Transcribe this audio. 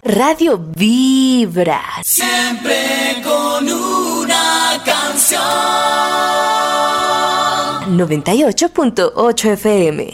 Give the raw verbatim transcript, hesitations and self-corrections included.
Radio Vibra. Siempre con una canción. noventa y ocho punto ocho F M.